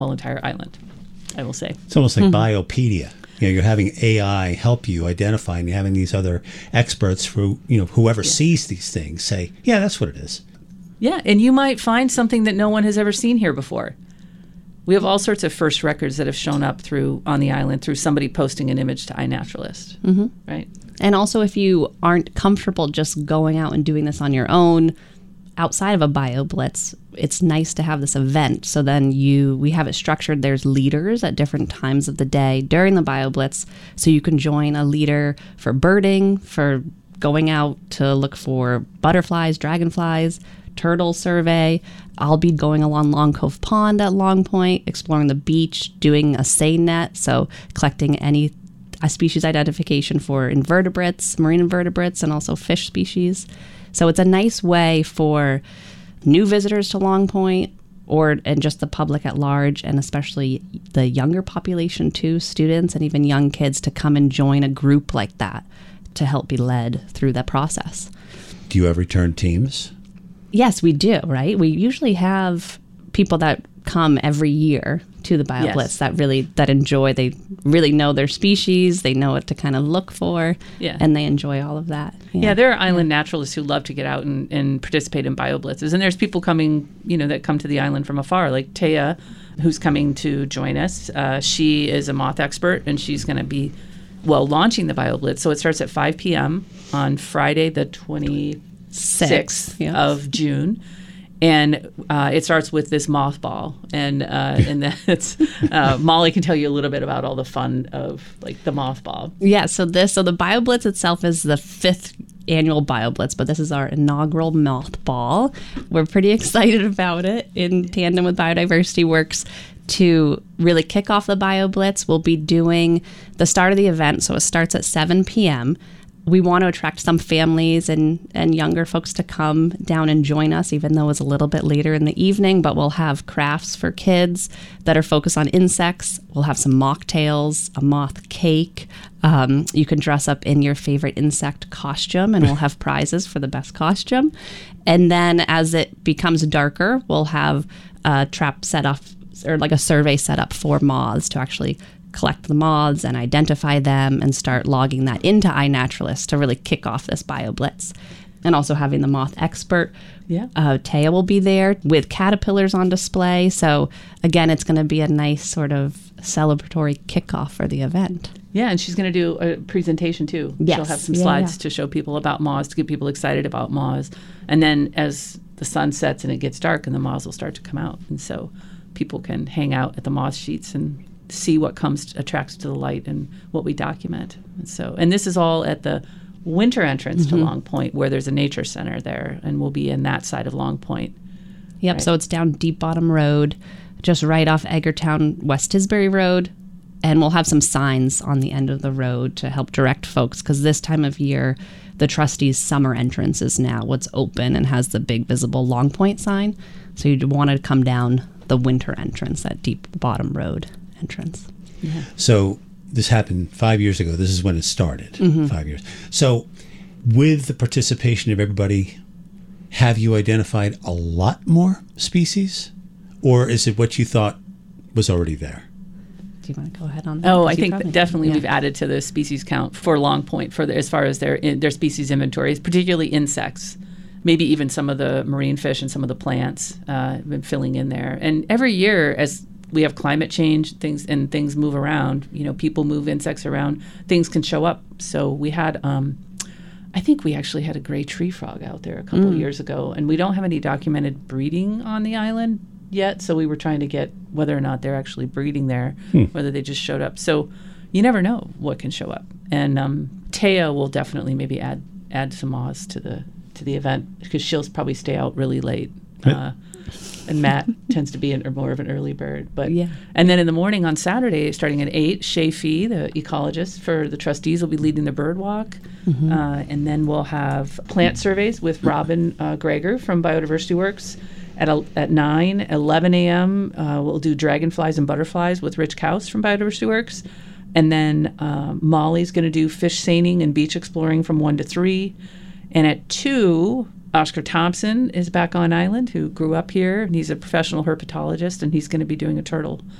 whole entire island, I will say. It's almost like Biopedia. You're having AI help you identify, and you're having these other experts who, whoever sees these things say, yeah, that's what it is. Yeah, and you might find something that no one has ever seen here before. We have all sorts of first records that have shown up on the island through somebody posting an image to iNaturalist, right? And also, if you aren't comfortable just going out and doing this on your own outside of a BioBlitz, it's nice to have this event. So then we have it structured. There's leaders at different times of the day during the BioBlitz. So you can join a leader for birding, for going out to look for butterflies, dragonflies, turtle survey. I'll be going along Long Cove Pond at Long Point, exploring the beach, doing a seine net, so collecting a species identification for invertebrates, marine invertebrates, and also fish species. So it's a nice way for new visitors to Long Point and just the public at large, and especially the younger population too, students and even young kids, to come and join a group like that to help be led through that process. Do you have return teams? Yes, we do, right? We usually have people that come every year to the BioBlitz that enjoy, they really know their species, they know what to kind of look for, and they enjoy all of that. Yeah, there are island naturalists who love to get out and participate in BioBlitzes. And there's people coming, that come to the island from afar, like Taya, who's coming to join us. She is a moth expert, and she's going to be, launching the BioBlitz. So it starts at 5 p.m. on Friday, the 26th of June. And it starts with this moth ball, and that's Molly can tell you a little bit about all the fun of the moth ball. Yeah, so the BioBlitz itself is the 5th annual BioBlitz, but this is our inaugural moth ball. We're pretty excited about it in tandem with Biodiversity Works to really kick off the BioBlitz. We'll be doing the start of the event, so it starts at 7 p.m. We want to attract some families and younger folks to come down and join us, even though it's a little bit later in the evening. But we'll have crafts for kids that are focused on insects. We'll have some mocktails, a moth cake. You can dress up in your favorite insect costume, and we'll have prizes for the best costume. And then as it becomes darker, we'll have a trap set up, or a survey set up for moths to actually collect the moths and identify them and start logging that into iNaturalist to really kick off this BioBlitz. And also having the moth expert, Taya will be there with caterpillars on display. So again, it's going to be a nice sort of celebratory kickoff for the event. Yeah, and she's going to do a presentation too. Yes. She'll have some slides to show people about moths, to get people excited about moths. And then as the sun sets and it gets dark, and the moths will start to come out. And so people can hang out at the moth sheets and see what attracts to the light and what we document. And this is all at the winter entrance to Long Point, where there's a nature center there, and we'll be in that side of Long Point. Yep, right? So it's down Deep Bottom Road, just right off Eggertown, West Tisbury Road, and we'll have some signs on the end of the road to help direct folks, because this time of year, the trustees' summer entrance is now what's open and has the big visible Long Point sign. So you'd want to come down the winter entrance, that Deep Bottom Road entrance. Yeah. So this happened 5 years ago. This is when it started, 5 years. So with the participation of everybody, have you identified a lot more species? Or is it what you thought was already there? Do you want to go ahead on that? Oh, I think definitely we've added to the species count for Long Point as far as their species inventories, particularly insects. Maybe even some of the marine fish and some of the plants have been filling in there. And every year, as we have climate change, things move around. People move insects around. Things can show up. So we had, I think we actually had a gray tree frog out there a couple of years ago, and we don't have any documented breeding on the island yet. So we were trying to get whether or not they're actually breeding there, whether they just showed up. So you never know what can show up. And Taya will definitely maybe add some moths to the event, because she'll probably stay out really late. And Matt tends to be more of an early bird. And then in the morning on Saturday, starting at 8, Shay Fee, the ecologist for the trustees, will be leading the bird walk. And then we'll have plant surveys with Robin Greger from Biodiversity Works at 9. 11 a.m., we'll do dragonflies and butterflies with Rich Kaus from Biodiversity Works. And then Molly's going to do fish seining and beach exploring from 1 to 3. And at 2, Oscar Thompson is back on island, who grew up here, and he's a professional herpetologist, and he's going to be doing a turtle